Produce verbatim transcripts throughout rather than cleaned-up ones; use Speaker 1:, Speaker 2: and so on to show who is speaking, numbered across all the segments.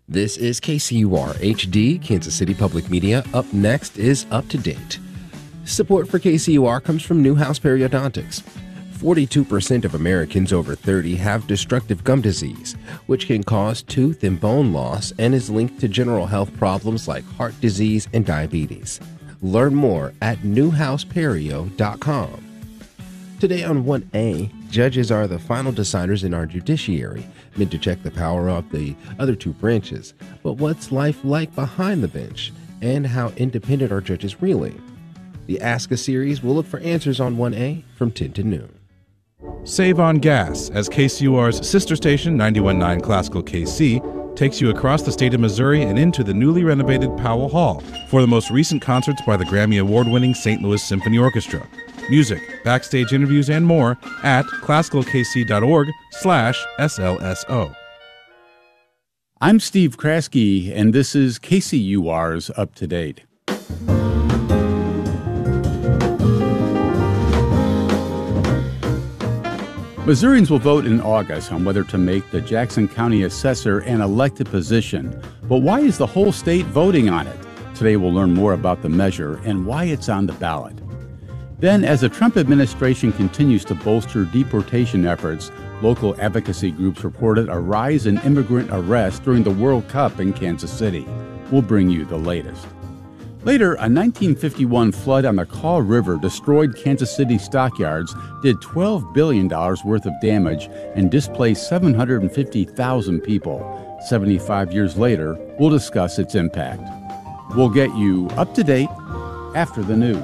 Speaker 1: This is K C U R H D, Kansas City Public Media. Up next is Up to Date. Support for K C U R comes from Newhouse Periodontics. forty-two percent of Americans over thirty have destructive gum disease, which can cause tooth and bone loss and is linked to general health problems like heart disease and diabetes. Learn more at newhouse perio dot com. Today on one A, judges are the final deciders in our judiciary, meant to check the power of the other two branches. But what's life like behind the bench, and how independent are judges really? The Ask a series will look for answers on one A from ten to noon.
Speaker 2: Save on gas as K C U R's sister station, ninety-one point nine Classical K C, takes you across the state of Missouri and into the newly renovated Powell Hall for the most recent concerts by the Grammy Award-winning Saint Louis Symphony Orchestra. Music, backstage interviews, and more at classical k c dot org slash S L S O.
Speaker 3: I'm Steve Kraske, and this is K C U R's Up to Date. Missourians will vote in August on whether to make the Jackson County Assessor an elected position. But why is the whole state voting on it? Today we'll learn more about the measure and why it's on the ballot. Then, as the Trump administration continues to bolster deportation efforts, local advocacy groups reported a rise in immigrant arrests during the World Cup in Kansas City. We'll bring you the latest. Later, a nineteen fifty-one flood on the Kaw River destroyed Kansas City stockyards, did twelve billion dollars worth of damage, and displaced seven hundred fifty thousand people. seventy-five years later, we'll discuss its impact. We'll get you up to date after the news.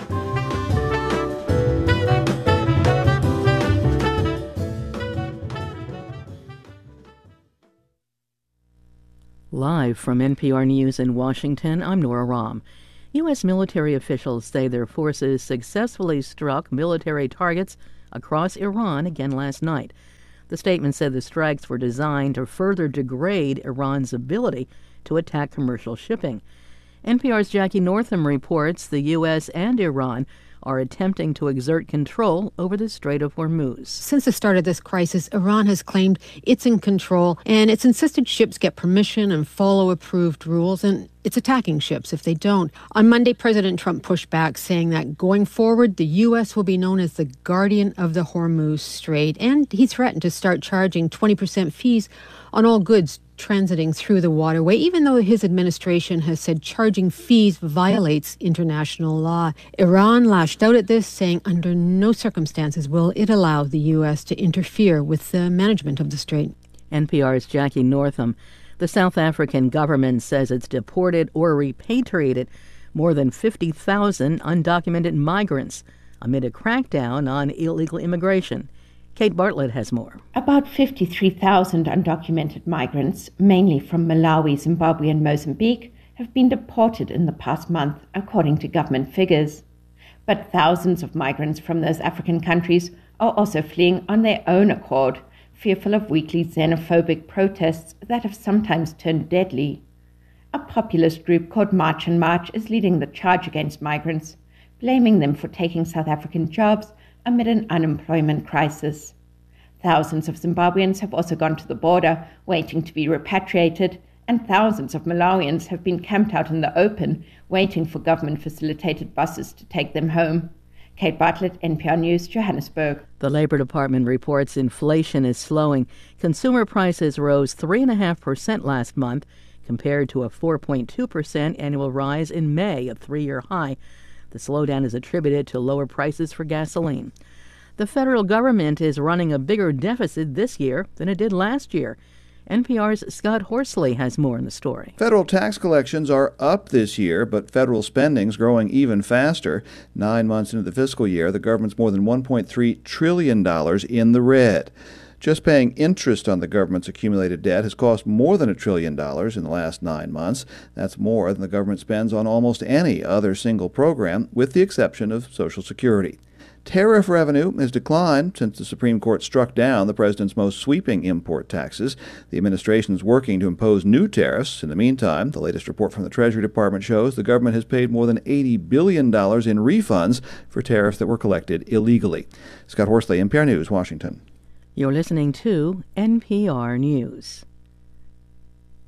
Speaker 4: Live from N P R News in Washington, I'm Nora Rahm. U S military officials say their forces successfully struck military targets across Iran again last night. The statement said the strikes were designed to further degrade Iran's ability to attack commercial shipping. N P R's Jackie Northam reports the U S and Iran are attempting to exert control over the Strait of Hormuz.
Speaker 5: Since the start of this crisis, Iran has claimed it's in control, and it's insisted ships get permission and follow approved rules, and it's attacking ships if they don't. On Monday, President Trump pushed back, saying that going forward, the U S will be known as the guardian of the Hormuz Strait, and he threatened to start charging twenty percent fees on all goods transiting through the waterway, even though his administration has said charging fees violates international law. Iran lashed out at this, saying under no circumstances will it allow the U S to interfere with the management of the strait.
Speaker 4: N P R's Jackie Northam. The South African government says it's deported or repatriated more than fifty thousand undocumented migrants amid a crackdown on illegal immigration. Kate Bartlett has more.
Speaker 6: About fifty-three thousand undocumented migrants, mainly from Malawi, Zimbabwe, and Mozambique, have been deported in the past month, according to government figures. But thousands of migrants from those African countries are also fleeing on their own accord, fearful of weekly xenophobic protests that have sometimes turned deadly. A populist group called March and March is leading the charge against migrants, blaming them for taking South African jobs amid an unemployment crisis. Thousands of Zimbabweans have also gone to the border, waiting to be repatriated, and thousands of Malawians have been camped out in the open, waiting for government-facilitated buses to take them home. Kate Bartlett, N P R News, Johannesburg.
Speaker 4: The Labor Department reports inflation is slowing. Consumer prices rose three point five percent last month, compared to a four point two percent annual rise in May, a three-year high. The slowdown is attributed to lower prices for gasoline. The federal government is running a bigger deficit this year than it did last year. N P R's Scott Horsley has more in the story.
Speaker 7: Federal tax collections are up this year, but federal spending's growing even faster. Nine months into the fiscal year, the government's more than one point three trillion dollars in the red. Just paying interest on the government's accumulated debt has cost more than a trillion dollars in the last nine months. That's more than the government spends on almost any other single program, with the exception of Social Security. Tariff revenue has declined since the Supreme Court struck down the president's most sweeping import taxes. The administration is working to impose new tariffs. In the meantime, the latest report from the Treasury Department shows the government has paid more than eighty billion dollars in refunds for tariffs that were collected illegally. Scott Horsley, N P R News, Washington.
Speaker 4: You're listening to N P R News.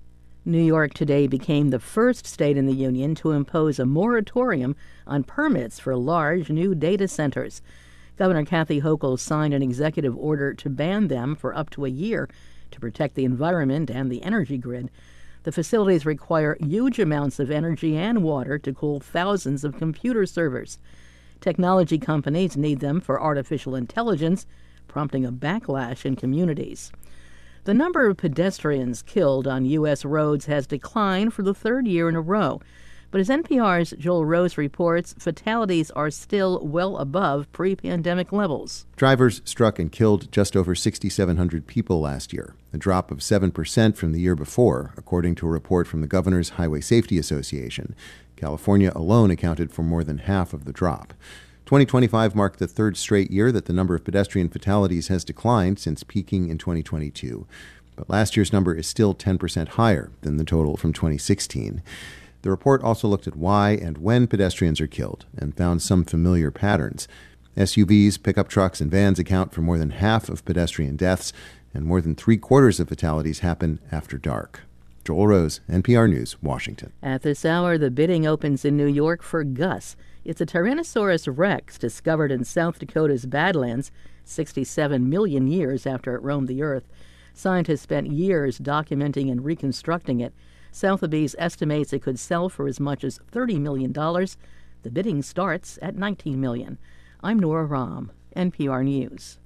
Speaker 4: New York today became the first state in the union to impose a moratorium on permits for large new data centers. Governor Kathy Hochul signed an executive order to ban them for up to a year to protect the environment and the energy grid. The facilities require huge amounts of energy and water to cool thousands of computer servers. Technology companies need them for artificial intelligence, prompting a backlash in communities. The number of pedestrians killed on U S roads has declined for the third year in a row. But as N P R's Joel Rose reports, fatalities are still well above pre-pandemic levels.
Speaker 8: Drivers struck and killed just over six thousand seven hundred people last year, a drop of seven percent from the year before, according to a report from the Governor's Highway Safety Association. California alone accounted for more than half of the drop. twenty twenty-five marked the third straight year that the number of pedestrian fatalities has declined since peaking in twenty twenty-two. But last year's number is still ten percent higher than the total from twenty sixteen. The report also looked at why and when pedestrians are killed and found some familiar patterns. S U Vs, pickup trucks, and vans account for more than half of pedestrian deaths, and more than three quarters of fatalities happen after dark. Joel Rose, N P R News, Washington.
Speaker 4: At this hour, the bidding opens in New York for Gus. It's a Tyrannosaurus rex discovered in South Dakota's Badlands sixty-seven million years after it roamed the earth. Scientists spent years documenting and reconstructing it. Sotheby's estimates it could sell for as much as thirty million dollars. The bidding starts at nineteen million dollars. I'm Nora Rahm, N P R News.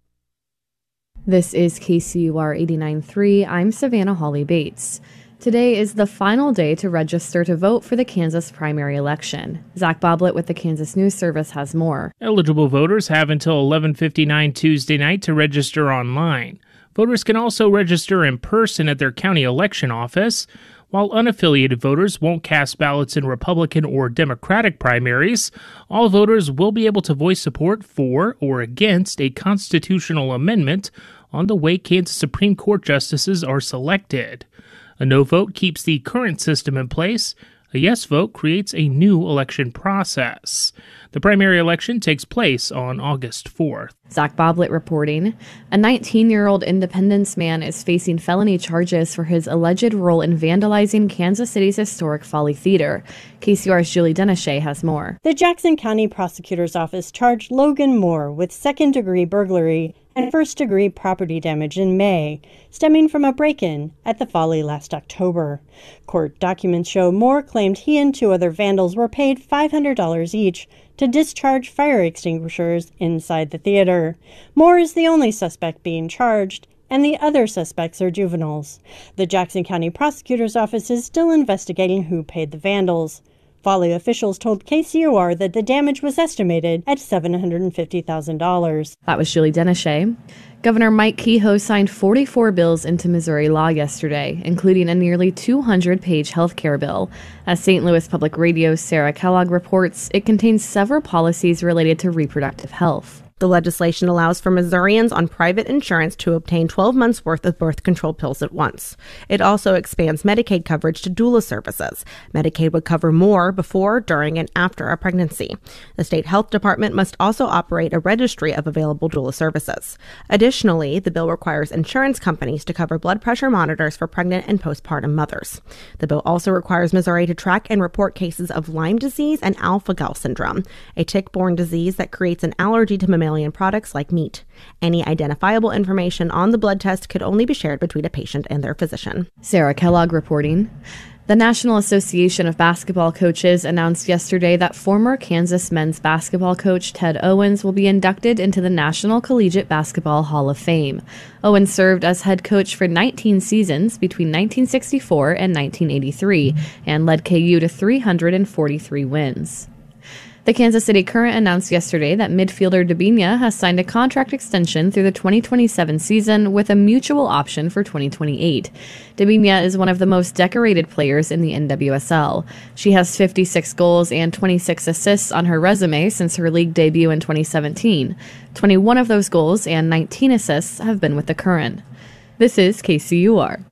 Speaker 9: This is K C U R eighty-nine point three. I'm Savannah Hawley Bates. Today is the final day to register to vote for the Kansas primary election. Zach Boblet with the Kansas News Service has more.
Speaker 10: Eligible voters have until eleven fifty-nine Tuesday night to register online. Voters can also register in person at their county election office. While unaffiliated voters won't cast ballots in Republican or Democratic primaries, all voters will be able to voice support for or against a constitutional amendment on the way Kansas Supreme Court justices are selected. A no vote keeps the current system in place. A yes vote creates a new election process. The primary election takes place on August fourth.
Speaker 9: Zach Boblet reporting. A nineteen-year-old Independence man is facing felony charges for his alleged role in vandalizing Kansas City's historic Folly Theater. K C U R's Julie Denachet has more.
Speaker 11: The Jackson County Prosecutor's Office charged Logan Moore with second-degree burglary and first-degree property damage in May, stemming from a break-in at the Folly last October. Court documents show Moore claimed he and two other vandals were paid five hundred dollars each to discharge fire extinguishers inside the theater. Moore is the only suspect being charged, and the other suspects are juveniles. The Jackson County Prosecutor's Office is still investigating who paid the vandals. Folly officials told K C U R that the damage was estimated at seven hundred fifty thousand dollars.
Speaker 9: That was Julie Denachet. Governor Mike Kehoe signed forty-four bills into Missouri law yesterday, including a nearly two hundred page health care bill. As Saint Louis Public Radio's Sarah Kellogg reports, it contains several policies related to reproductive health.
Speaker 12: The legislation allows for Missourians on private insurance to obtain twelve months' worth of birth control pills at once. It also expands Medicaid coverage to doula services. Medicaid would cover more before, during, and after a pregnancy. The state health department must also operate a registry of available doula services. Additionally, the bill requires insurance companies to cover blood pressure monitors for pregnant and postpartum mothers. The bill also requires Missouri to track and report cases of Lyme disease and alpha-gal syndrome, a tick-borne disease that creates an allergy to mammalian products like meat. Any identifiable information on the blood test could only be shared between a patient and their physician.
Speaker 9: Sarah Kellogg reporting. The National Association of Basketball Coaches announced yesterday that former Kansas men's basketball coach Ted Owens will be inducted into the National Collegiate Basketball Hall of Fame. Owens served as head coach for nineteen seasons between nineteen sixty-four and nineteen eighty-three and led K U to three hundred forty-three wins. The Kansas City Current announced yesterday that midfielder Debinha has signed a contract extension through the twenty twenty-seven season with a mutual option for twenty twenty-eight. Debinha is one of the most decorated players in the N W S L. She has fifty-six goals and twenty-six assists on her resume since her league debut in twenty seventeen. twenty-one of those goals and nineteen assists have been with the Current. This is K C U R.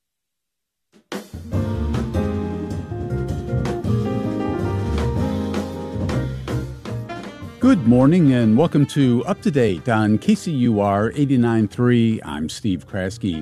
Speaker 3: Good morning and welcome to Up to Date on K C U R eighty-nine point three. I'm Steve Kraske.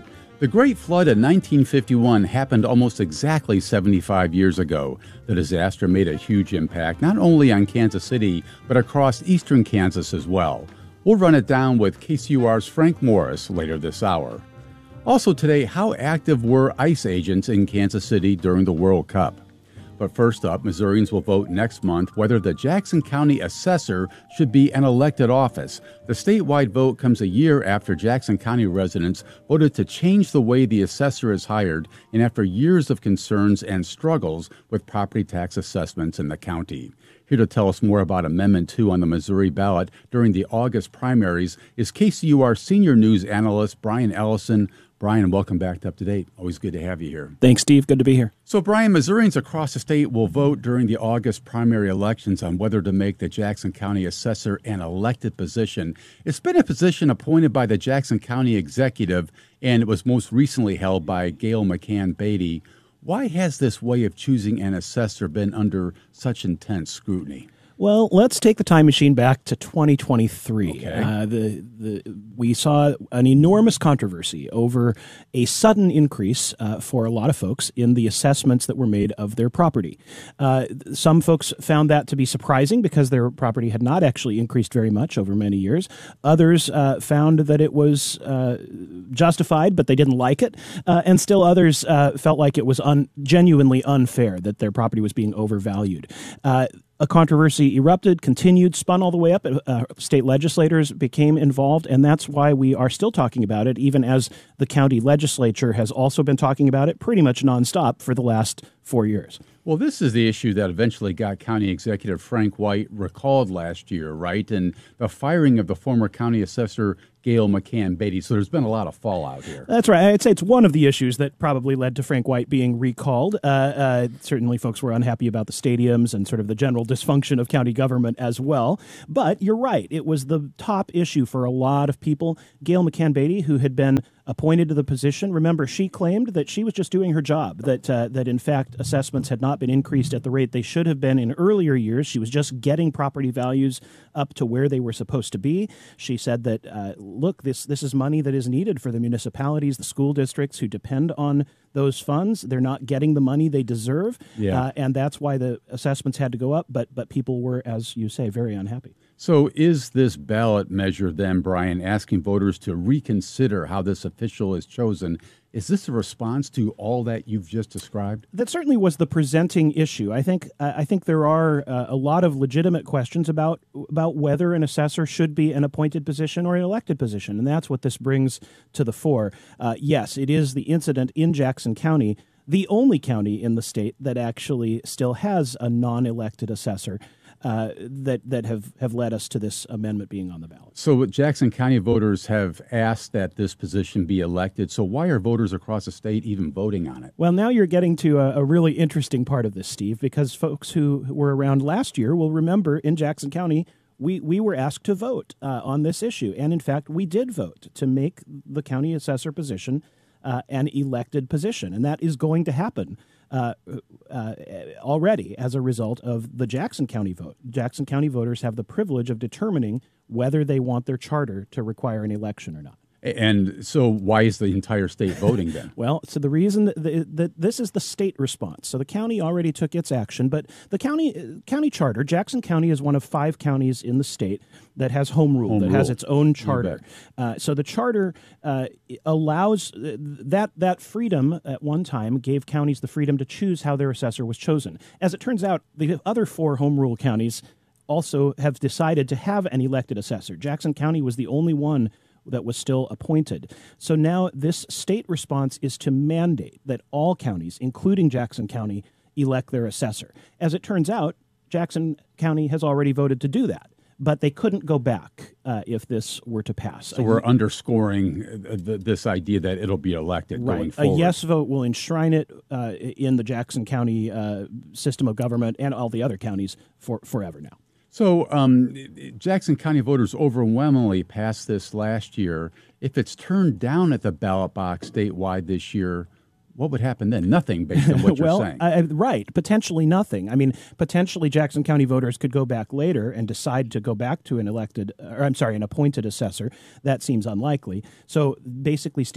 Speaker 3: The Great Flood of nineteen fifty-one happened almost exactly seventy-five years ago. The disaster made a huge impact, not only on Kansas City, but across eastern Kansas as well. We'll run it down with K C U R's Frank Morris later this hour. Also today, how active were ICE agents in Kansas City during the World Cup? But first up, Missourians will vote next month whether the Jackson County Assessor should be an elected office. The statewide vote comes a year after Jackson County residents voted to change the way the assessor is hired and after years of concerns and struggles with property tax assessments in the county. Here to tell us more about Amendment two on the Missouri ballot during the August primaries is K C U R senior news analyst Brian Ellison. Brian, welcome back to Up to Date. Always good to have you here.
Speaker 13: Thanks, Steve. Good to be here.
Speaker 3: So, Brian, Missourians across the state will vote during the August primary elections on whether to make the Jackson County Assessor an elected position. It's been a position appointed by the Jackson County Executive, and it was most recently held by Gail McCann Beatty. Why has this way of choosing an assessor been under such intense scrutiny?
Speaker 13: Well, let's take the time machine back to twenty twenty-three.
Speaker 3: Okay.
Speaker 13: Uh, the the we saw an enormous controversy over a sudden increase uh, for a lot of folks in the assessments that were made of their property. Uh, some folks found that to be surprising because their property had not actually increased very much over many years. Others uh, found that it was uh, justified, but they didn't like it. Uh, and still others uh, felt like it was un- genuinely unfair, that their property was being overvalued. Uh, A controversy erupted, continued, spun all the way up. Uh, state legislators became involved, and that's why we are still talking about it, even as the county legislature has also been talking about it pretty much nonstop for the last four years.
Speaker 3: Well, this is the issue that eventually got County Executive Frank White recalled last year, right? And the firing of the former county assessor Gail McCann Beatty. So there's been a lot of fallout here.
Speaker 13: That's right. I'd say it's one of the issues that probably led to Frank White being recalled. Uh, uh, certainly folks were unhappy about the stadiums and sort of the general dysfunction of county government as well. But you're right. It was the top issue for a lot of people. Gail McCann Beatty, who had been appointed to the position, remember, she claimed that she was just doing her job, that uh, that in fact assessments had not been increased at the rate they should have been in earlier years. She was just getting property values up to where they were supposed to be. She said that, uh, look, this this is money that is needed for the municipalities, the school districts who depend on those funds. They're not getting the money they deserve,
Speaker 3: yeah.
Speaker 13: uh, and that's why the assessments had to go up. But but people were, as you say, very unhappy.
Speaker 3: So is this ballot measure then, Brian, asking voters to reconsider how this official is chosen? Is this a response to all that you've just described?
Speaker 13: That certainly was the presenting issue. I think uh, I think there are uh, a lot of legitimate questions about about whether an assessor should be an appointed position or an elected position, and that's what this brings to the fore. Uh, yes, it is the incident in Jackson County, the only county in the state that actually still has a non-elected assessor. Uh, that that have, have led us to this amendment being on the ballot.
Speaker 3: So Jackson County voters have asked that this position be elected. So why are voters across the state even voting on it?
Speaker 13: Well, now you're getting to a, a really interesting part of this, Steve, because folks who were around last year will remember in Jackson County, we, we were asked to vote uh, on this issue. And in fact, we did vote to make the county assessor position uh, an elected position. And that is going to happen. Uh, uh, already as a result of the Jackson County vote. Jackson County voters have the privilege of determining whether they want their charter to require an election or not.
Speaker 3: And so why is the entire state voting then?
Speaker 13: Well, so the reason that, the, that this is the state response. So the county already took its action, but the county county charter, Jackson County is one of five counties in the state that has home rule, home that rule. has its own charter. Uh, so the charter uh, allows uh, that that freedom at one time gave counties the freedom to choose how their assessor was chosen. As it turns out, the other four home rule counties also have decided to have an elected assessor. Jackson County was the only one that was still appointed. So now this state response is to mandate that all counties, including Jackson County, elect their assessor. As it turns out, Jackson County has already voted to do that, but they couldn't go back uh, if this were to pass.
Speaker 3: So we're underscoring th- this idea that it'll be elected
Speaker 13: right.
Speaker 3: going forward.
Speaker 13: A yes vote will enshrine it uh, in the Jackson County uh, system of government and all the other counties for forever now.
Speaker 3: So um, Jackson County voters overwhelmingly passed this last year. If it's turned down at the ballot box statewide this year, what would happen then? Nothing, based on what
Speaker 13: well,
Speaker 3: you're saying.
Speaker 13: I, right. Potentially nothing. I mean, potentially Jackson County voters could go back later and decide to go back to an elected, or I'm sorry, an appointed assessor. That seems unlikely. So basically, Steve,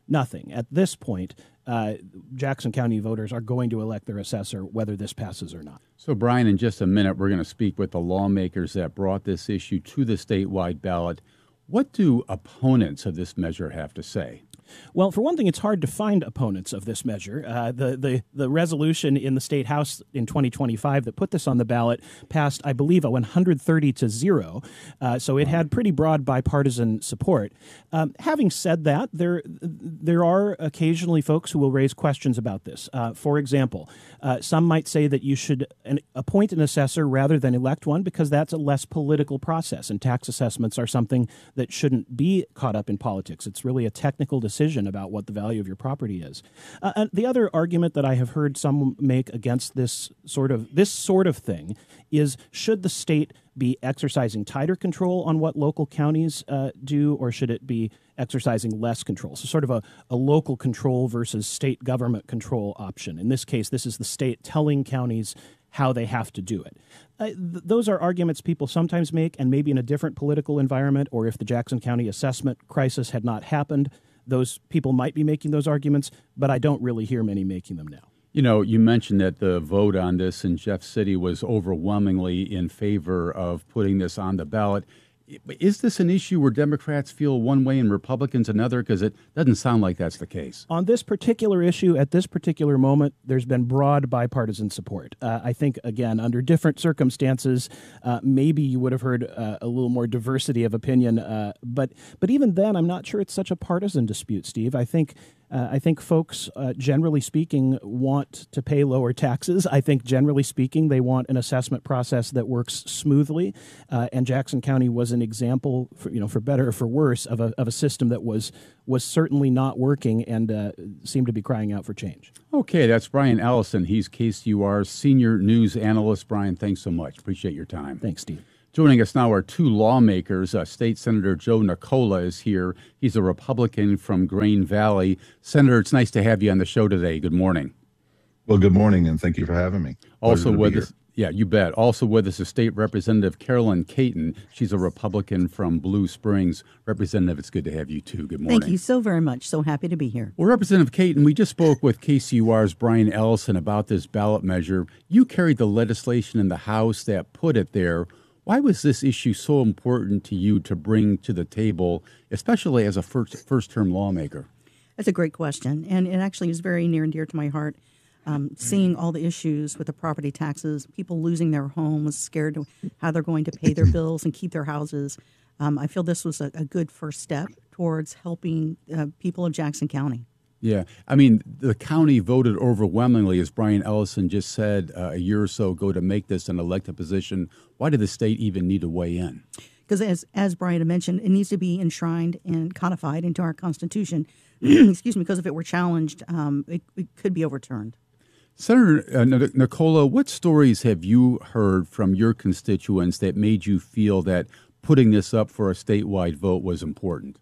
Speaker 13: Nothing. At this point, uh, Jackson County voters are going to elect their assessor whether this passes or not.
Speaker 3: So, Brian, in just a minute, we're going to speak with the lawmakers that brought this issue to the statewide ballot. What do opponents of this measure have to say?
Speaker 13: Well, for one thing, it's hard to find opponents of this measure. Uh, the, the the resolution in the State House in twenty twenty-five that put this on the ballot passed, I believe, a one hundred thirty to zero. Uh, so it had pretty broad bipartisan support. Um, having said that, there there are occasionally folks who will raise questions about this. Uh, for example, uh, some might say that you should an, appoint an assessor rather than elect one because that's a less political process, and tax assessments are something that shouldn't be caught up in politics. It's really a technical decision about what the value of your property is. Uh, and the other argument that I have heard some make against this sort of this sort of thing is, should the state be exercising tighter control on what local counties uh, do, or should it be exercising less control? So sort of a, a local control versus state government control option. In this case, this is the state telling counties how they have to do it. Uh, th- those are arguments people sometimes make, and maybe in a different political environment, or if the Jackson County assessment crisis had not happened, those people might be making those arguments, but I don't really hear many making them now.
Speaker 3: You know, you mentioned that the vote on this in Jeff City was overwhelmingly in favor of putting this on the ballot. Is this an issue where Democrats feel one way and Republicans another? Because it doesn't sound like that's the case.
Speaker 13: On this particular issue, at this particular moment, there's been broad bipartisan support. Uh, I think, again, under different circumstances, uh, maybe you would have heard uh, a little more diversity of opinion. Uh, but but even then, I'm not sure it's such a partisan dispute, Steve. I think Uh, I think folks, uh, generally speaking, want to pay lower taxes. I think, generally speaking, they want an assessment process that works smoothly. Uh, and Jackson County was an example, for, you know, for better or for worse, of a of a system that was was certainly not working and uh, seemed to be crying out for change.
Speaker 3: Okay, that's Brian Allison. He's K C U R's senior news analyst. Brian, thanks so much. Appreciate your time.
Speaker 13: Thanks, Steve.
Speaker 3: Joining us now are two lawmakers. Uh, State Senator Joe Nicola is here. He's a Republican from Grain Valley. Senator, it's nice to have you on the show today. Good morning.
Speaker 14: Well, good morning, and thank you for having me.
Speaker 3: Also with us, yeah, you bet. Also with us is State Representative Carolyn Caton. She's a Republican from Blue Springs. Representative, it's good to have you too. Good morning.
Speaker 15: Thank you so very much. So happy to be here.
Speaker 3: Well, Representative Caton, we just spoke with K C U R's Brian Ellison about this ballot measure. You carried the legislation in the House that put it there. Why was this issue so important to you to bring to the table, especially as a first, first-term lawmaker?
Speaker 15: That's a great question, and it actually is very near and dear to my heart. Um, seeing all the issues with the property taxes, people losing their homes, scared to how they're going to pay their bills and keep their houses. Um, I feel this was a, a good first step towards helping uh, people of Jackson County.
Speaker 3: Yeah. I mean, the county voted overwhelmingly, as Brian Ellison just said uh, a year or so ago, to make this an elected position. Why did the state even need to weigh in?
Speaker 15: Because as, as Brian had mentioned, it needs to be enshrined and codified into our Constitution. Excuse me, because if it were challenged, um, it, it could be overturned.
Speaker 3: Senator uh, Nicola, what stories have you heard from your constituents that made you feel that putting this up for a statewide vote was important?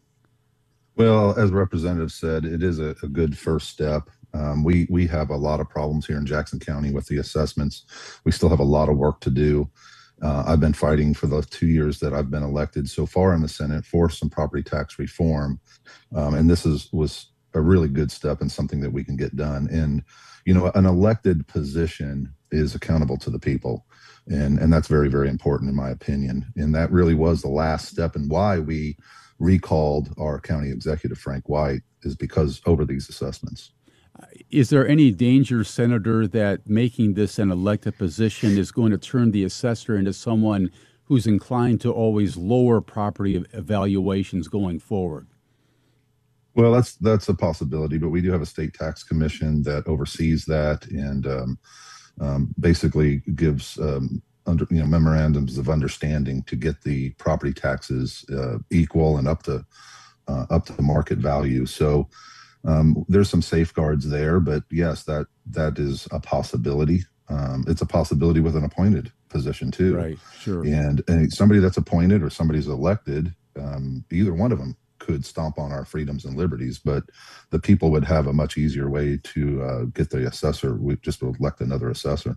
Speaker 14: Well, as Representative said, it is a, a good first step. Um, we we have a lot of problems here in Jackson County with the assessments. We still have a lot of work to do. Uh, I've been fighting for the two years that I've been elected so far in the Senate for some property tax reform, um, and this is was a really good step and something that we can get done. And you know, an elected position is accountable to the people, and and that's very very important in my opinion. And that really was the last step, and why we recalled our county executive, Frank White, is because over these assessments.
Speaker 3: Is there any danger, Senator, that making this an elected position is going to turn the assessor into someone who's inclined to always lower property evaluations going forward?
Speaker 14: Well, that's that's a possibility, but we do have a state tax commission that oversees that and um, um, basically gives um, under you know memorandums of understanding to get the property taxes uh, equal and up to uh, up to market value. So um, there's some safeguards there, but yes, that that is a possibility. Um, it's a possibility with an appointed position too.
Speaker 3: Right. Sure.
Speaker 14: And, and somebody that's appointed or somebody's elected, um, either one of them could stomp on our freedoms and liberties, but the people would have a much easier way to uh, get the assessor. We just would elect another assessor.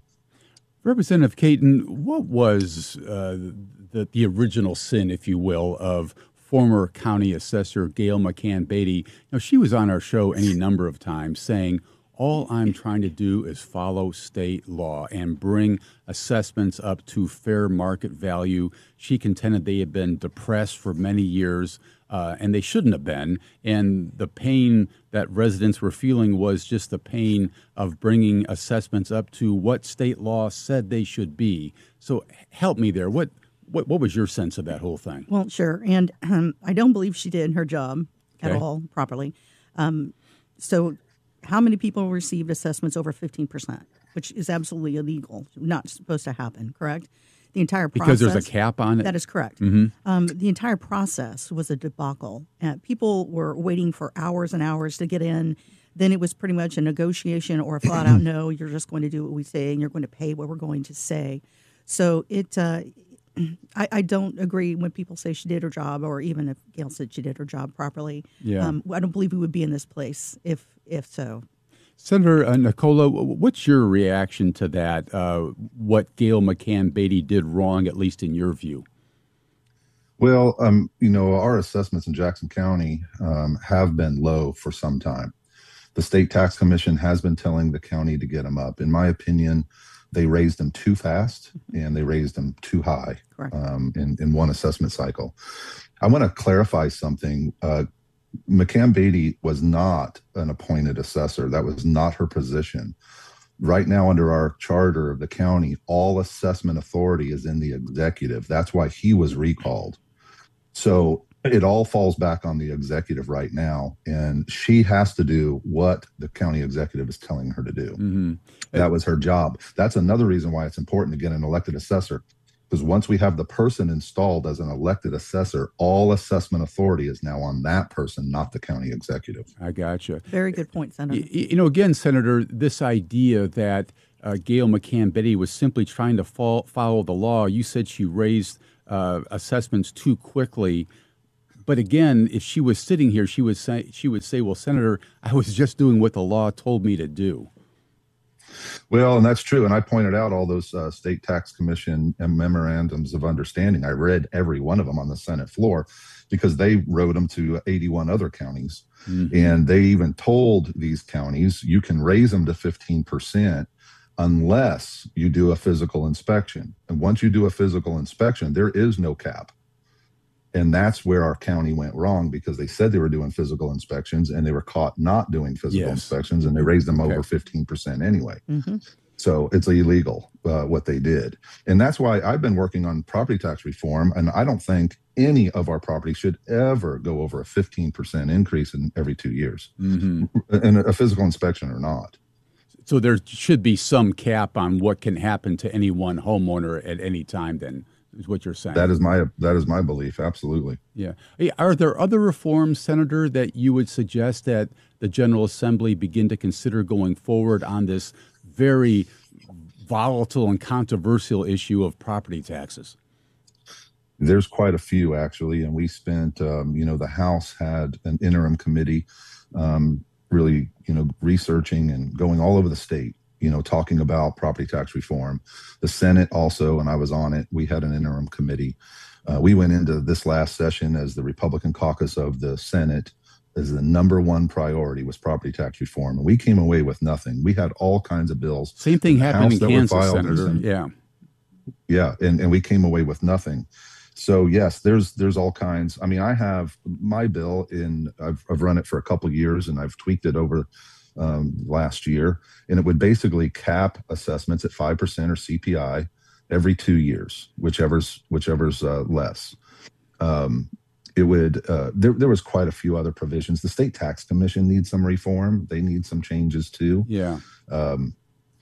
Speaker 3: Representative Caton, what was uh, the, the original sin, if you will, of former county assessor Gail McCann Beatty. You know, she was on our show any number of times saying, all I'm trying to do is follow state law and bring assessments up to fair market value. She contended they had been depressed for many years, uh, and they shouldn't have been. And the pain that residents were feeling was just the pain of bringing assessments up to what state law said they should be. So help me there. What what, what was your sense of that whole thing?
Speaker 15: Well, sure. And um, I don't believe she did her job at
Speaker 3: Okay.
Speaker 15: all properly. Um, so how many people received assessments over fifteen percent, which is absolutely illegal, not supposed to happen, correct? The entire process.
Speaker 3: Because there's a cap on it?
Speaker 15: That is correct.
Speaker 3: Mhm.
Speaker 15: Um, the entire process was a debacle. Uh, people were waiting for hours and hours to get in. Then it was pretty much a negotiation or a flat out no, you're just going to do what we say and you're going to pay what we're going to say. So it, uh, I, I don't agree when people say she did her job, or even if Gail said she did her job properly.
Speaker 3: Yeah.
Speaker 15: Um, I don't believe we would be in this place if if so.
Speaker 3: Senator uh, Nicola, what's your reaction to that, uh, what Gail McCann Beatty did wrong, at least in your view?
Speaker 14: Well, um, you know, our assessments in Jackson County um, have been low for some time. The State Tax Commission has been telling the county to get them up. In my opinion, they raised them too fast and they raised them too high um, in, in one assessment cycle. I want to clarify something. Uh, McCann Beatty was not an appointed assessor. That was not her position. Right now, under our charter of the county, all assessment authority is in the executive. That's why he was recalled. So it all falls back on the executive right now, and she has to do what the county executive is telling her to do.
Speaker 3: Mm-hmm.
Speaker 14: That was her job. That's another reason why it's important to get an elected assessor, because once we have the person installed as an elected assessor, all assessment authority is now on that person, not the county executive.
Speaker 3: I gotcha.
Speaker 15: Very good point, Senator.
Speaker 3: You, you know, again, Senator, this idea that uh, Gail McCann Beatty was simply trying to fo- follow the law. You said she raised uh, assessments too quickly. But again, if she was sitting here, she would say, she would say, well, Senator, I was just doing what the law told me to do.
Speaker 14: Well, and that's true. And I pointed out all those uh, state tax commission and memorandums of understanding. I read every one of them on the Senate floor because they wrote them to eighty-one other counties. Mm-hmm. And they even told these counties, you can raise them to fifteen percent unless you do a physical inspection. And once you do a physical inspection, there is no cap. And that's where our county went wrong, because they said they were doing physical inspections and they were caught not doing physical
Speaker 3: Yes.
Speaker 14: inspections, and they raised them
Speaker 3: Okay.
Speaker 14: over fifteen percent anyway.
Speaker 15: Mm-hmm.
Speaker 14: So it's illegal uh, what they did. And that's why I've been working on property tax reform. And I don't think any of our property should ever go over a fifteen percent increase in every two years,
Speaker 3: Mm-hmm.
Speaker 14: in a physical inspection or not.
Speaker 3: So there should be some cap on what can happen to any one homeowner at any time, then, is what you're saying.
Speaker 14: That is my that is my belief. Absolutely.
Speaker 3: Yeah. Hey, are there other reforms, Senator, that you would suggest that the General Assembly begin to consider going forward on this very volatile and controversial issue of property taxes?
Speaker 14: There's quite a few, actually. And we spent, um, you know, the House had an interim committee um, really, you know, researching and going all over the state, you know, talking about property tax reform. The Senate also, and I was on it, we had an interim committee. Uh, we went into this last session as the Republican caucus of the Senate as the number one priority was property tax reform. And we came away with nothing. We had all kinds of bills.
Speaker 3: Same thing happened in
Speaker 14: that were
Speaker 3: Kansas,
Speaker 14: filed
Speaker 3: Senator.
Speaker 14: and-
Speaker 3: Yeah.
Speaker 14: Yeah, and, and we came away with nothing. So yes, there's there's all kinds. I mean, I have my bill in. I've I've run it for a couple of years, and I've tweaked it over um, last year, and it would basically cap assessments at five percent or C P I every two years, whichever's whichever's uh, less. Um, it would. Uh, there there was quite a few other provisions. The State Tax Commission needs some reform. They need some changes too.
Speaker 3: Yeah.
Speaker 14: Um,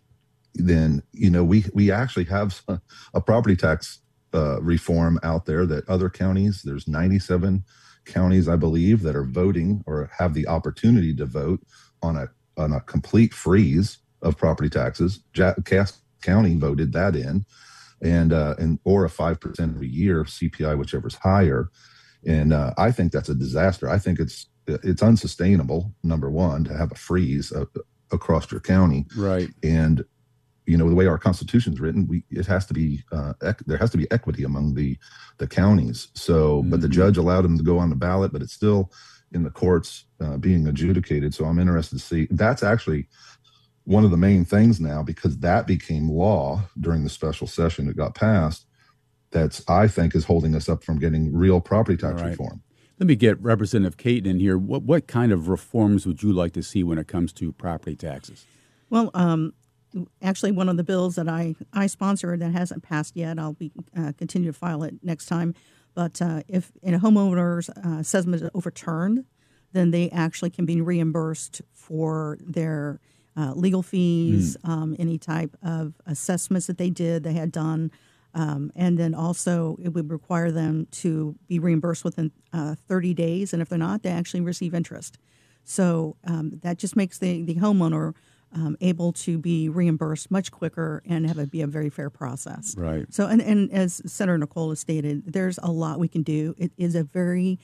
Speaker 14: then you know we we actually have a, a property tax uh, reform out there that other counties. There's ninety-seven counties, I believe, that are voting or have the opportunity to vote on a on a complete freeze of property taxes. Jack, Cass County voted that in, and uh, and or a five percent every year C P I, whichever's higher. And uh, I think that's a disaster. I think it's it's unsustainable. Number one, to have a freeze uh, across your county,
Speaker 3: Right.
Speaker 14: and you know, the way our Constitution's written, we it has to be uh, ec- there has to be equity among the the counties. So, mm-hmm. but the judge allowed him to go on the ballot, but it's still in the courts uh, being adjudicated. So I'm interested to see. That's actually one of the main things now, because that became law during the special session that got passed. That's, I think, is holding us up from getting real property tax
Speaker 3: right.
Speaker 14: reform.
Speaker 3: Let me get Representative Caton in here. What what kind of reforms would you like to see when it comes to property taxes?
Speaker 15: Well, um, actually, one of the bills that I, I sponsored that hasn't passed yet, I'll be uh, continue to file it next time. But uh, if a homeowner's uh, assessment is overturned, then they actually can be reimbursed for their uh, legal fees, mm. um, any type of assessments that they did, they had done. Um, and then also it would require them to be reimbursed within uh, thirty days. And if they're not, they actually receive interest. So um, that just makes the, the homeowner um, able to be reimbursed much quicker and have it be a very fair process.
Speaker 3: Right.
Speaker 15: So, and, and as Senator Nicola stated, there's a lot we can do. It is a very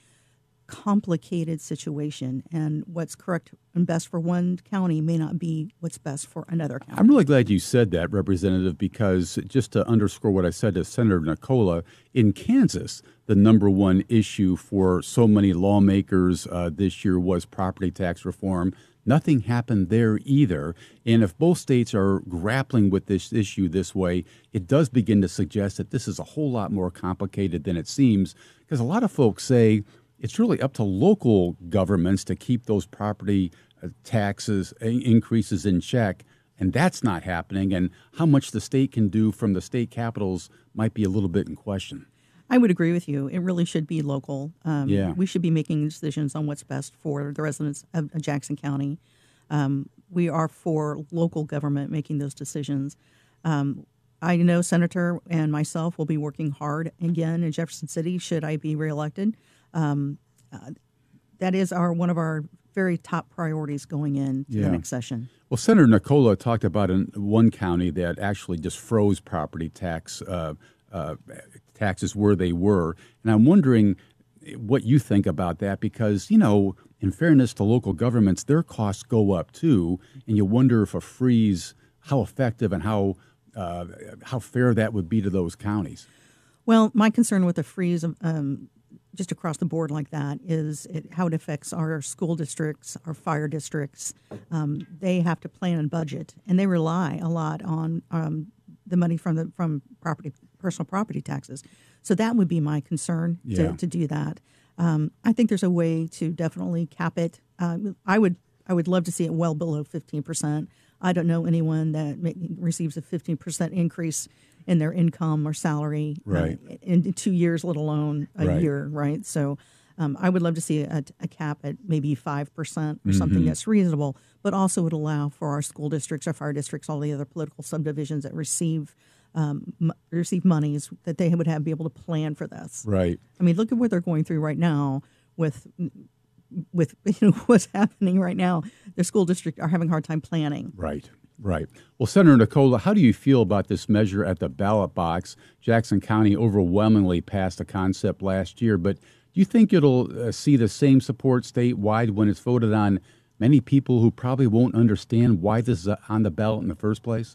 Speaker 15: complicated situation, and what's correct and best for one county may not be what's best for another county.
Speaker 3: I'm really glad you said that, Representative, because just to underscore what I said to Senator Nicola, in Kansas, the number one issue for so many lawmakers uh, this year was property tax reform. Nothing happened there either. And if both states are grappling with this issue this way, it does begin to suggest that this is a whole lot more complicated than it seems, because a lot of folks say it's really up to local governments to keep those property taxes increases in check, and that's not happening. And how much the state can do from the state capitals might be a little bit in question.
Speaker 15: I would agree with you. It really should be local. Um,
Speaker 3: yeah.
Speaker 15: We should be making decisions on what's best for the residents of Jackson County. Um, we are for local government making those decisions. Um, I know Senator and myself will be working hard again in Jefferson City should I be reelected. Um, uh, that is our one of our very top priorities going into
Speaker 3: yeah.
Speaker 15: the next session.
Speaker 3: Well, Senator Nicola talked about in one county that actually just froze property tax uh, uh, taxes where they were. And I'm wondering what you think about that, because, you know, in fairness to local governments, their costs go up too. And you wonder if a freeze, how effective and how uh, how fair that would be to those counties.
Speaker 15: Well, my concern with a freeze um, just across the board like that is it, how it affects our school districts, our fire districts. Um, they have to plan and budget, and they rely a lot on um, the money from the from property personal property taxes. So that would be my concern
Speaker 3: yeah.
Speaker 15: to, to do that. Um, I think there's a way to definitely cap it. Uh, I would I would love to see it well below fifteen percent. I don't know anyone that may, receives a fifteen percent increase in their income or salary
Speaker 3: right.
Speaker 15: uh, in two years, let alone a
Speaker 3: right.
Speaker 15: year, right? So um, I would love to see a, a cap at maybe five percent or something
Speaker 3: mm-hmm.
Speaker 15: that's reasonable, but also would allow for our school districts, our fire districts, all the other political subdivisions that receive um, m- receive monies that they would have be able to plan for this.
Speaker 3: Right.
Speaker 15: I mean, look at what they're going through right now with with you know what's happening right now. Their school district are having a hard time planning.
Speaker 3: Right. Right. Well, Senator Nicola, how do you feel about this measure at the ballot box? Jackson County overwhelmingly passed the concept last year, but do you think it'll uh, see the same support statewide when it's voted on? Many people who probably won't understand why this is on the ballot in the first place?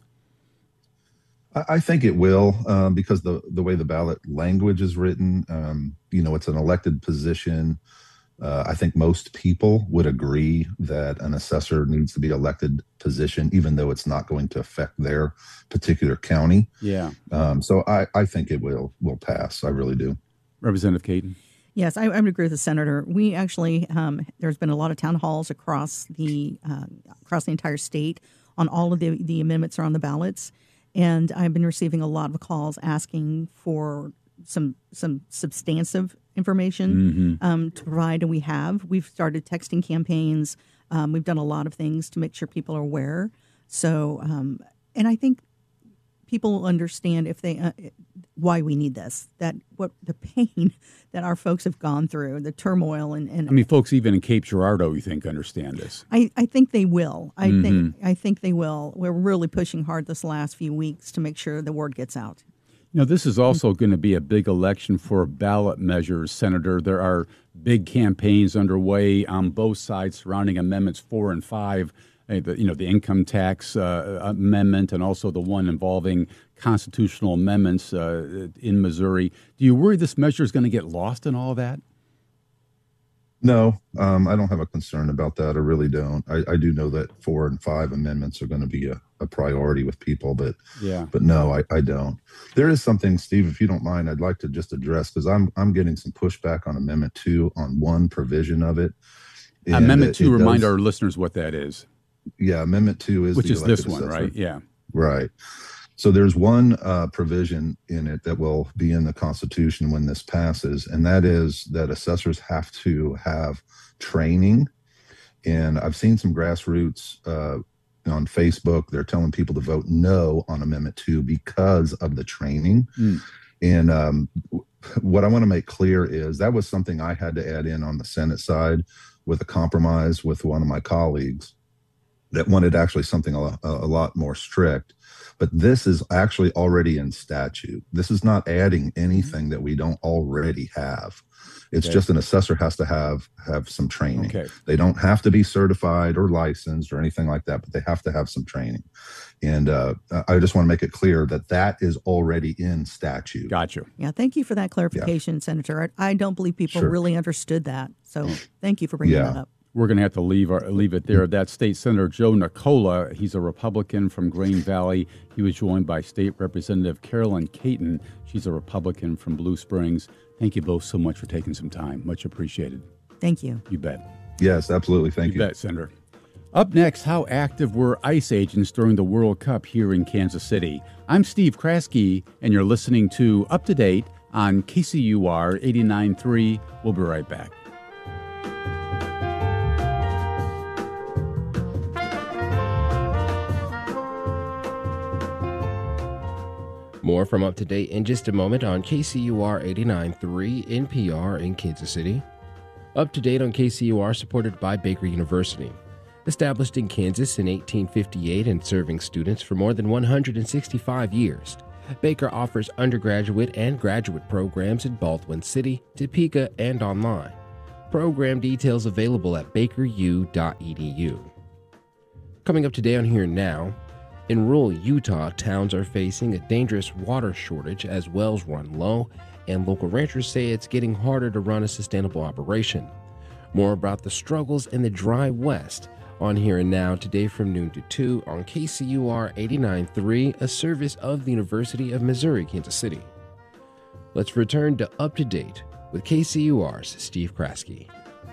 Speaker 14: I, I think it will, um, because the, the way the ballot language is written, um, you know, it's an elected position. Uh, I think most people would agree that an assessor needs to be elected position, even though it's not going to affect their particular county.
Speaker 3: Yeah.
Speaker 14: Um, so I, I think it will will pass. I really do.
Speaker 3: Representative Caton.
Speaker 15: Yes, I, I would agree with the senator. We actually um, there's been a lot of town halls across the uh, across the entire state on all of the the amendments are on the ballots, and I've been receiving a lot of calls asking for some some substantive information
Speaker 3: mm-hmm.
Speaker 15: um, to provide, and we have. We've started texting campaigns. Um, we've done a lot of things to make sure people are aware. So, um, and I think people will understand if they uh, why we need this. That what the pain that our folks have gone through, the turmoil, and, and
Speaker 3: I mean, folks even in Cape Girardeau, you think, understand this?
Speaker 15: I, I think they will. I
Speaker 3: mm-hmm.
Speaker 15: think I think they will. We're really pushing hard this last few weeks to make sure the word gets out.
Speaker 3: You know, this is also going to be a big election for ballot measures, Senator. There are big campaigns underway on both sides surrounding Amendments four and five. uh, the, you know, the income tax uh, amendment and also the one involving constitutional amendments uh, in Missouri. Do you worry this measure is going to get lost in all of that?
Speaker 14: No, um, I don't have a concern about that. I really don't. I, I do know that four and five amendments are going to be a, a priority with people, but
Speaker 3: yeah.
Speaker 14: but no, I, I don't. There is something, Steve, if you don't mind, I'd like to just address, because I'm I'm getting some pushback on Amendment two on one provision of it. And
Speaker 3: Amendment
Speaker 14: it,
Speaker 3: two,
Speaker 14: it
Speaker 3: remind
Speaker 14: does,
Speaker 3: our listeners what that is.
Speaker 14: Yeah, Amendment two is
Speaker 3: which
Speaker 14: the
Speaker 3: is this
Speaker 14: elected
Speaker 3: one,
Speaker 14: assessor.
Speaker 3: right? Yeah,
Speaker 14: right. So there's one uh, provision in it that will be in the Constitution when this passes, and that is that assessors have to have training. And I've seen some grassroots uh, on Facebook. They're telling people to vote no on Amendment two because of the training. Mm. And um, what I want to make clear is that was something I had to add in on the Senate side with a compromise with one of my colleagues that wanted actually something a lot, a lot more strict. But this is actually already in statute. This is not adding anything that we don't already have. It's okay. Just an assessor has to have have some training. Okay. They don't have to be certified or licensed or anything like that, but they have to have some training. And uh, I just want to make it clear that that is already in statute.
Speaker 3: Gotcha.
Speaker 15: Yeah, thank you for that clarification, yeah. Senator. I, I don't believe people sure. really understood that. So thank you for bringing yeah. that up.
Speaker 3: We're going to have to leave our, leave it there. That's State Senator Joe Nicola. He's a Republican from Grain Valley. He was joined by State Representative Carolyn Caton. She's a Republican from Blue Springs. Thank you both so much for taking some time. Much appreciated.
Speaker 15: Thank you.
Speaker 3: You bet.
Speaker 14: Yes, absolutely. Thank you.
Speaker 3: You bet, Senator. Up next, how active were ICE agents during the World Cup here in Kansas City? I'm Steve Kraske, and you're listening to Up to Date on K C U R eighty-nine point three. We'll be right back.
Speaker 1: More from Up to Date in just a moment on K C U R eighty-nine point three N P R in Kansas City. Up to Date on K C U R supported by Baker University. Established in Kansas in eighteen fifty-eight and serving students for more than one hundred sixty-five years, Baker offers undergraduate and graduate programs in Baldwin City, Topeka, and online. Program details available at baker u dot e d u. Coming up today on Here and Now, in rural Utah, towns are facing a dangerous water shortage as wells run low, and local ranchers say it's getting harder to run a sustainable operation. More about the struggles in the dry West on Here and Now today from noon to two on K C U R eighty-nine point three, a service of the University of Missouri, Kansas City. Let's return to Up to Date with K C U R's Steve Kraske.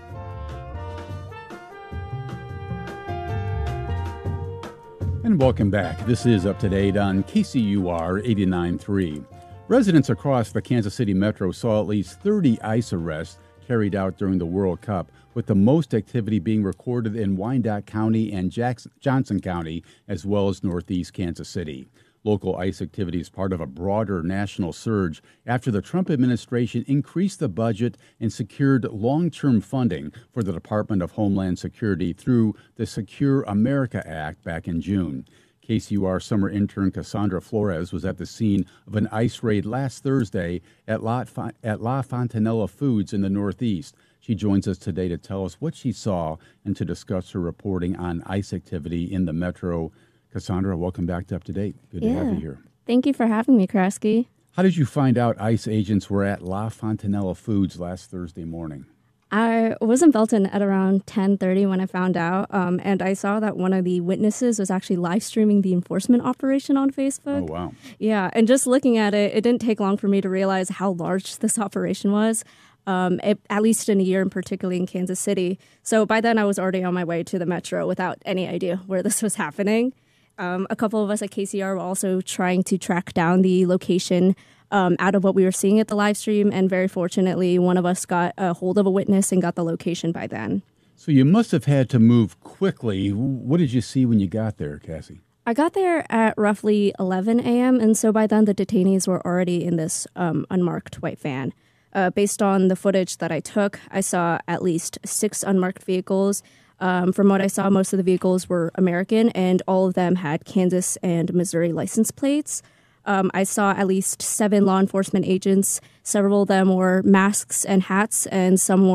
Speaker 3: And welcome back. This is Up to Date on K C U R eighty-nine point three. Residents across the Kansas City metro saw at least thirty ICE arrests carried out during the World Cup, with the most activity being recorded in Wyandotte County and Jackson, Johnson County, as well as northeast Kansas City. Local ICE activity is part of a broader national surge after the Trump administration increased the budget and secured long-term funding for the Department of Homeland Security through the Secure America Act back in June. K C U R summer intern Cassandra Flores was at the scene of an ICE raid last Thursday at La, at La Fontanella Foods in the Northeast. She joins us today to tell us what she saw and to discuss her reporting on ICE activity in the metro. Cassandra, welcome back to Up to Date. Good
Speaker 16: yeah.
Speaker 3: to have you here.
Speaker 16: Thank you for having me, Kraske.
Speaker 3: How did you find out ICE agents were at La Fontanella Foods last Thursday morning?
Speaker 16: I was in Belton at around ten thirty when I found out, um, and I saw that one of the witnesses was actually live streaming the enforcement operation on Facebook.
Speaker 3: Oh, wow.
Speaker 16: Yeah, and just looking at it, it didn't take long for me to realize how large this operation was, um, it, at least in a year, and particularly in Kansas City. So by then, I was already on my way to the metro without any idea where this was happening. Um, a couple of us at K C R were also trying to track down the location um, out of what we were seeing at the live stream, and very fortunately, one of us got a hold of a witness and got the location by then.
Speaker 3: So you must have had to move quickly. What did you see when you got there, Cassie?
Speaker 16: I got there at roughly eleven a.m., and so by then the detainees were already in this um, unmarked white van. Uh, based on the footage that I took, I saw at least six unmarked vehicles. Um, from what I saw, most of the vehicles were American, and all of them had Kansas and Missouri license plates. Um, I saw at least seven law enforcement agents. Several of them wore masks and hats, and some wore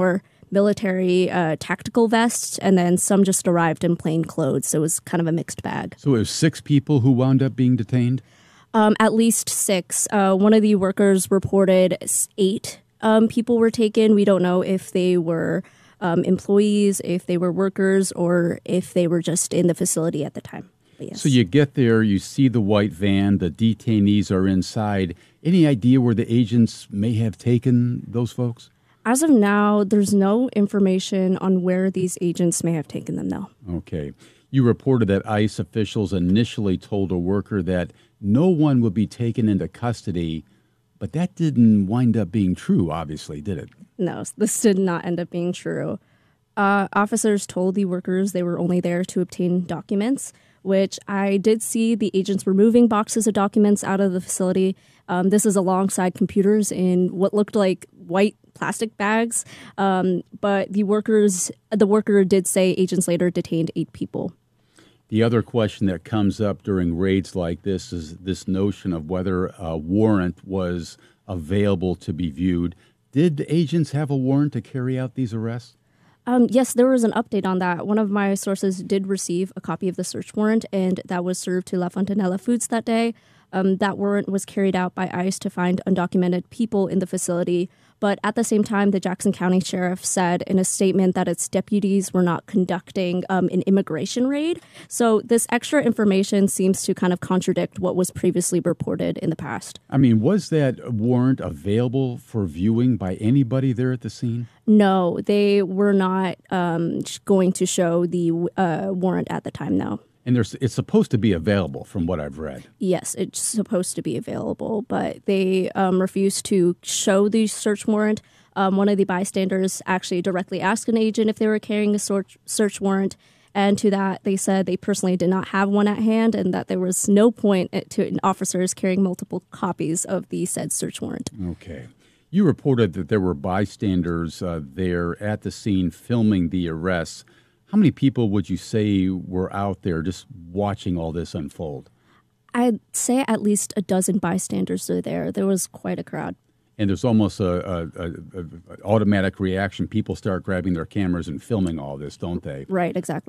Speaker 16: military uh, tactical vests, and then some just arrived in plain clothes. So it was kind of a mixed bag.
Speaker 3: So it was six people who wound up being detained?
Speaker 16: Um, at least six. Uh, one of the workers reported eight um, people were taken. We don't know if they were um, employees, if they were workers, or if they were just in the facility at the time. Yes.
Speaker 3: So you get there, you see the white van, the detainees are inside. Any idea where the agents may have taken those folks?
Speaker 16: As of now, there's no information on where these agents may have taken them, though.
Speaker 3: Okay. You reported that ICE officials initially told a worker that no one would be taken into custody, but that didn't wind up being true, obviously, did it?
Speaker 16: No, this did not end up being true. Uh, officers told the workers they were only there to obtain documents, which I did see the agents were moving boxes of documents out of the facility. Um, this is alongside computers in what looked like white plastic bags. Um, but the workers, the worker did say agents later detained eight people.
Speaker 3: The other question that comes up during raids like this is this notion of whether a warrant was available to be viewed. Did the agents have a warrant to carry out these arrests?
Speaker 16: Um, yes, there was an update on that. One of my sources did receive a copy of the search warrant, and that was served to La Fontanella Foods that day. Um, that warrant was carried out by ICE to find undocumented people in the facility. But at the same time, the Jackson County Sheriff said in a statement that its deputies were not conducting um, an immigration raid. So this extra information seems to kind of contradict what was previously reported in the past.
Speaker 3: I mean, was that warrant available for viewing by anybody there at the scene?
Speaker 16: No, they were not um, going to show the uh, warrant at the time, no.
Speaker 3: And there's, it's supposed to be available from what I've read.
Speaker 16: Yes, it's supposed to be available, but they um, refused to show the search warrant. Um, one of the bystanders actually directly asked an agent if they were carrying a search, search warrant. And to that, they said they personally did not have one at hand and that there was no point to officers carrying multiple copies of the said search warrant.
Speaker 3: Okay. You reported that there were bystanders uh, there at the scene filming the arrests. How many people would you say were out there just watching all this unfold?
Speaker 16: I'd say at least a dozen bystanders are there. There was quite a crowd.
Speaker 3: And there's almost a, a, a, a automatic reaction. People start grabbing their cameras and filming all this, don't they?
Speaker 16: Right, exactly.